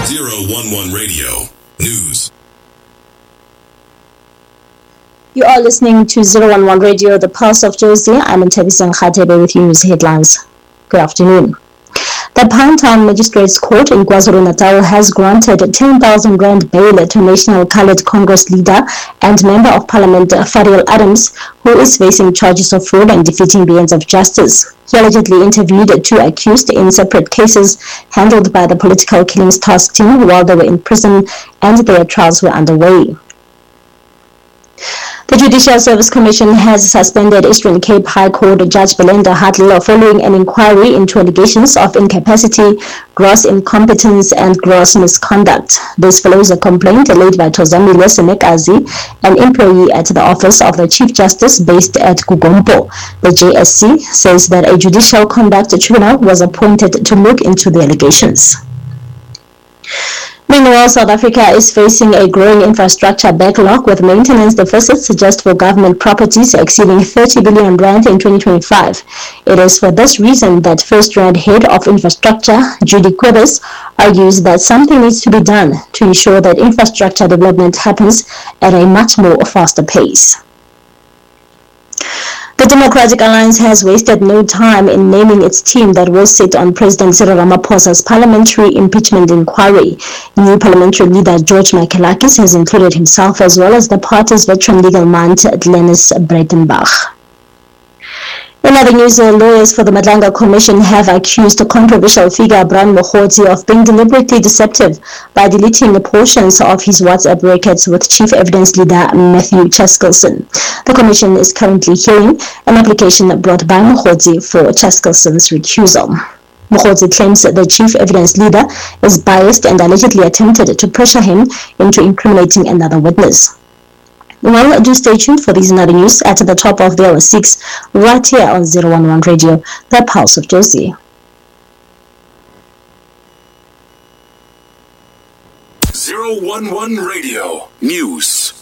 011 Radio News. You are listening to 011 Radio, the Pulse of Josie. I'm Ntabisang Khatebe with news headlines. Good afternoon. The Pinetown Magistrates Court in KwaZulu-Natal has granted 10,000 rand bail to National Coloured Congress leader and Member of Parliament Fariel Adams, who is facing charges of fraud and defeating the ends of justice. He allegedly interviewed two accused in separate cases handled by the Political Killings Task Team while they were in prison and their trials were underway. The Judicial Service Commission has suspended Eastern Cape High Court Judge Belinda Hartley following an inquiry into allegations of incapacity, gross incompetence, and gross misconduct. This follows a complaint laid by Tozamile Senekazi, an employee at the Office of the Chief Justice based at Gugompo. The JSC says that a judicial conduct tribunal was appointed to look into the allegations. Meanwhile, South Africa is facing a growing infrastructure backlog with maintenance deficits just for government properties exceeding 30 billion rand in 2025. It is for this reason that First Rand Head of Infrastructure, Judy Quibus, argues that something needs to be done to ensure that infrastructure development happens at a much more faster pace. The Democratic Alliance has wasted no time in naming its team that will sit on President Cyril Ramaphosa's parliamentary impeachment inquiry. New parliamentary leader George Michaelakis has included himself as well as the party's veteran legal mind, Glenis Breitenbach. In other news, lawyers for the Madlanga Commission have accused controversial figure Brian Mokhotsi of being deliberately deceptive by deleting portions of his WhatsApp records with Chief Evidence Leader Matthew Chaskelson. The Commission is currently hearing an application brought by Mokhotsi for Chaskelson's recusal. Mokhotsi claims that the Chief Evidence Leader is biased and allegedly attempted to pressure him into incriminating another witness. Well, do stay tuned for these and other news at the top of the hour 6 right here on 011 Radio, the Pulse of Josie. 011 Radio News.